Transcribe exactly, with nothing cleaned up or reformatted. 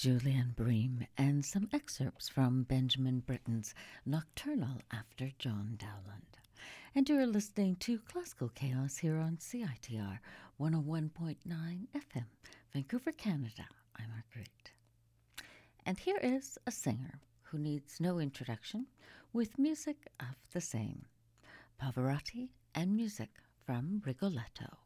Julian Bream and some excerpts from Benjamin Britten's Nocturnal after John Dowland. And you're listening to Classical Chaos here on C I T R one oh one point nine F M, Vancouver, Canada. I'm Marguerite. And here is a singer who needs no introduction with music of the same. Pavarotti and music from Rigoletto.